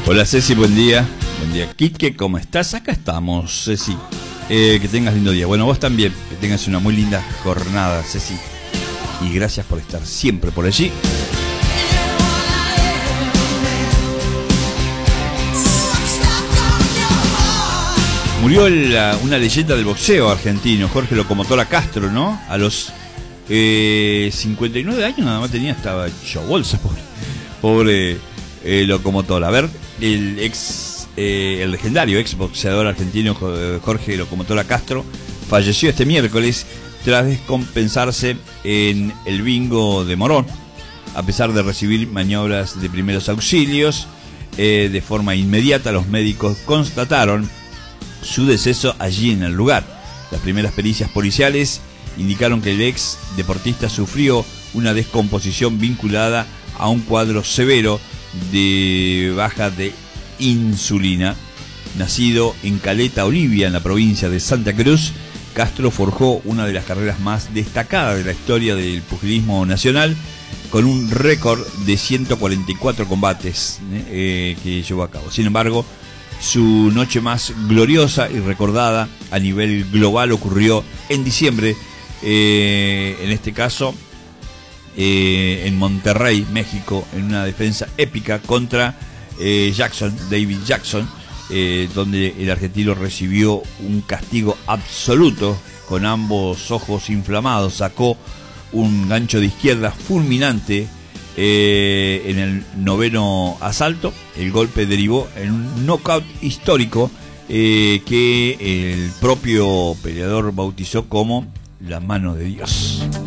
Hola Ceci, buen día. Buen día Quique, ¿cómo estás? Acá estamos, Ceci. Que tengas lindo día. Bueno, vos también, que tengas una muy linda jornada, Ceci. Y gracias por estar siempre por allí. Murió una leyenda del boxeo argentino, Jorge Locomotora Castro, ¿no? A los 59 años nada más tenía, estaba hecho bolsa, pobre Locomotora. A ver, el legendario ex boxeador argentino Jorge Locomotora Castro falleció este miércoles tras descompensarse en el bingo de Morón, a pesar de recibir maniobras de primeros auxilios. De forma inmediata los médicos constataron su deceso allí en el lugar. Las primeras pericias policiales indicaron que el ex deportista sufrió una descomposición vinculada a un cuadro severo de baja de insulina. Nacido en Caleta, Olivia, en la provincia de Santa Cruz, Castro forjó una de las carreras más destacadas de la historia del pugilismo nacional, con un récord de 144 combates que llevó a cabo. Sin embargo, su noche más gloriosa y recordada a nivel global ocurrió en diciembre, en este caso en Monterrey, México, en una defensa épica contra David Jackson, donde el argentino recibió un castigo absoluto con ambos ojos inflamados. Sacó un gancho de izquierda fulminante en el noveno asalto. El golpe derivó en un knockout histórico que el propio peleador bautizó como la mano de Dios.